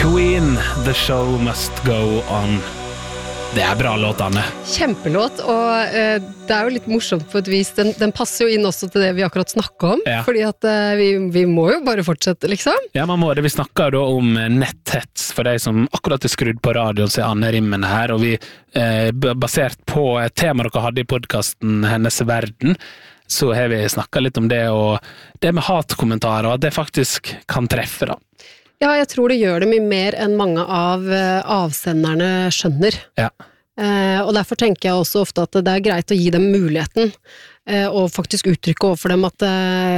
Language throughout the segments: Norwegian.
Queen, The Show Must Go On. Det bra låt, Anne. Kjempelåt, og det jo litt morsomt på et vis. Den passer jo inn også til det vi akkurat snakket om, fordi at vi må jo bare fortsette, liksom. Ja, man må det. Vi snakker da om netthets for de som akkurat skrudd på radioen, så Anne Rimmen her, og vi basert på et tema dere hadde i podcasten Hennes Verden, så har vi snakket litt om det, og det med hatkommentarer, og at det faktisk kan treffe da. Ja, jeg tror det gjør det mye mer enn mange av avsenderne skjønner. Ja. Og derfor tenker jeg også ofte at det greit å gi dem muligheten, og faktisk uttrykke overfor dem at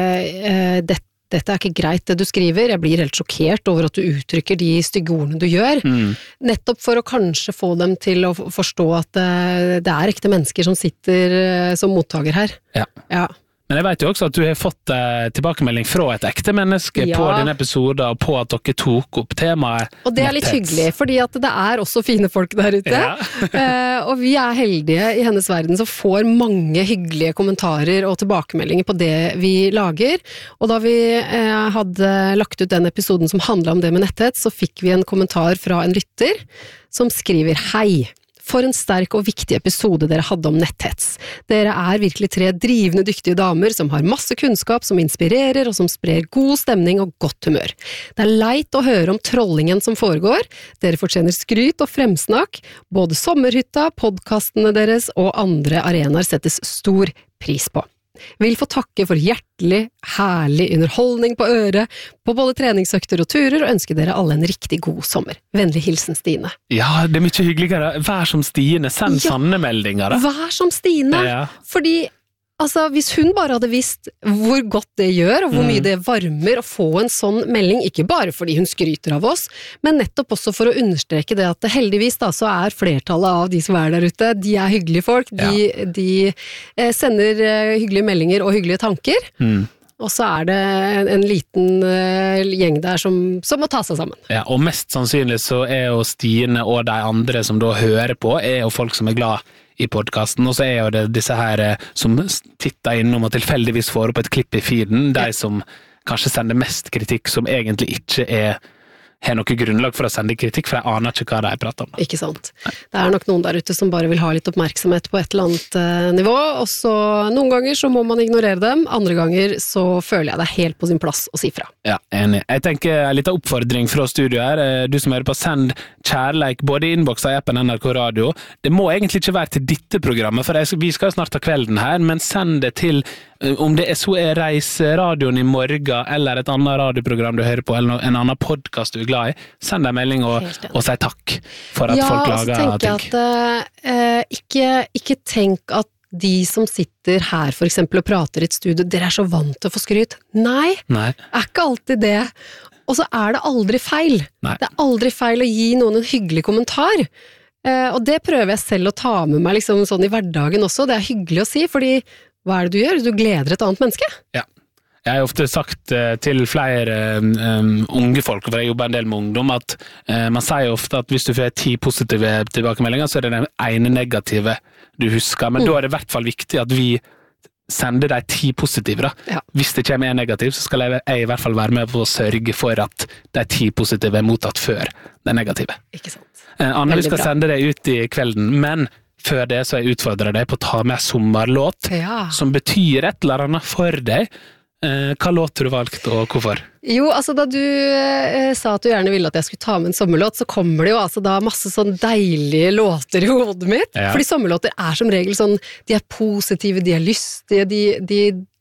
dette ikke greit det du skriver, jeg blir helt sjokkert over at du uttrykker de stygge ordene du gjør, nettopp for å kanskje få dem til å forstå at det ekte mennesker som sitter som mottaker her. Ja. Ja. Men jeg vet jo også at du har fått tilbakemelding fra et ekte menneske på denne episoden, og på at dere tok opp temaet. Og det litt hyggelig, fordi at det også fine folk der ute. Ja. Og vi heldige i Hennes Verden som får mange hyggelige kommentarer og tilbakemeldinger på det vi lager. Og da vi hadde lagt ut den episoden som handlet om det med netthets, så fikk vi en kommentar fra en lytter som skriver: Hei! For en sterk og viktig episode dere hadde om netthets. Dere virkelig 3 drivende dyktige damer som har masse kunnskap, som inspirerer og som sprer god stemning og godt humør. Det leit å høre om trollingen som foregår. Dere fortjener skryt og fremsnakk. Både sommerhytta, podcastene deres og andre arenaer settes stor pris på. Vil få takke for hjertelig, herlig underholdning på øret, på både treningsøkter og turer, og ønske dere alle en riktig god sommer. Vennlig hilsen Stine. Ja, det mye hyggeligere. Vær som Stine, send sanne meldinger. Vær som Stine, fordi altså, hvis hun bare hadde visst hvor godt det gjør, og hvor mye det varmer å få en sånn melding, ikke bare fordi hun skryter av oss, men nettopp også for å understreke det at heldigvis da, så flertallet av de som der ute, de hyggelige folk, de sender hyggelige meldinger og hyggelige tanker, og så det en liten gjeng der som må ta seg sammen. Ja, og mest sannsynlig så jo Stine og de andre som da hører på, jo folk som glad i podcasten, og så jo det disse her som titter innom og tilfeldigvis får opp et klipp i feeden, de som kanskje sender mest kritikk, som egentlig ikke har noe grunnlag for å sende kritikk, for jeg aner ikke hva de prater om. Ikke sant. Det nok noen der ute som bare vil ha litt oppmerksomhet på et eller annet nivå, og så noen ganger så må man ignorere dem, andre ganger så føler jeg det helt på sin plass å si fra. Ja, enig. Jeg tenker en liten oppfordring fra studio her, du som hører på, send kjærleik både i innboksen og appen NRK Radio. Det må egentlig ikke være til dette programmet, for vi skal snart ta kvelden her, men send det til om det så Reiseradioen i morgen, eller et annet radioprogram du hører på, eller en annen podcast du glad i, send deg melding og si takk for at folk lager ting. Ja, og så tenker jeg at ikke tenk at de som sitter her for eksempel og prater i et studio, dere så vant til å få skryt. Nei, ikke alltid det. Og så det aldri feil. Nei. Det aldri feil å gi noen en hyggelig kommentar. Og det prøver jeg selv å ta med meg liksom, sånn i hverdagen også. Det hyggelig å si, fordi hva det du gjør? Du gleder et annet menneske. Ja. Jeg har ofte sagt til flere unge folk, for jeg jobber en del med ungdom, at man sier ofte at hvis du får 10 positive tilbakemeldinger, så det den ene negative du husker. Men da det i hvert fall viktig at vi sender de 10 positive. Da. Ja. Hvis det kommer en negativ, så skal jeg i hvert fall være med på å sørge for at de 10 positive mottatt før de negative. Ikke sant. Anne, vi skal sende det ut i kvelden, men før det så jeg utfordrer deg på å ta med sommerlåt, som betyr et eller annet for deg. Hva låt du valgt, og hvorfor? Jo, altså da du sa at du gjerne ville at jeg skulle ta med en sommerlåt, så kommer det jo altså da masse sånn deilige låter i hodet mitt. Ja. Fordi sommerlåter som regel sånn, de positive, de lystige, de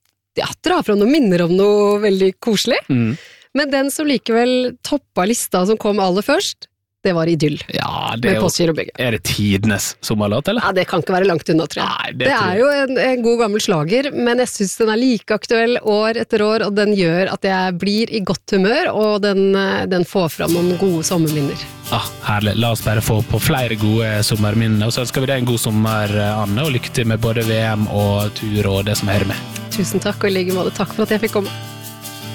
drar fra noen minner om noe veldig koselig. Men den som likevel toppa lista som kom aller først, det var Idyll. Ja, det det tidenes sommerlåt, eller? Ja, det kan ikke være langt unna, tror jeg. Nei, det jo en god gammel slager, men jeg synes den like aktuell år etter år, og den gjør at jeg blir i godt humør, og den får fram noen gode sommerminner. Herlig. La oss bare få på flere gode sommerminner, og så skal vi deg en god sommer, Anne, og lykke til med både VM og tur og det som hører med. Tusen takk, og i like måte takk for at jeg fikk komme.